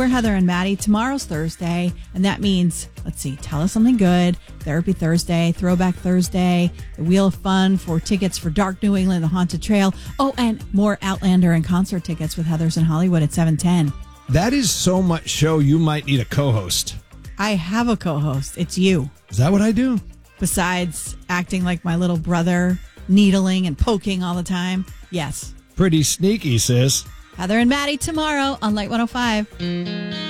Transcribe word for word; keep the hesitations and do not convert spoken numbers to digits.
we're Heather and Maddie. Tomorrow's Thursday, and that means, let's see, Tell Us Something Good, Therapy Thursday, Throwback Thursday, the Wheel of Fun for tickets for Dark New England, the Haunted Trail. Oh, and more Outlander and concert tickets with Heather's in Hollywood at seven ten. That is so much show, you might need a co-host. I have a co-host. It's you. Is that what I do? Besides acting like my little brother, needling and poking all the time. Yes. Pretty sneaky, sis. Heather and Maddie tomorrow on Light one oh five.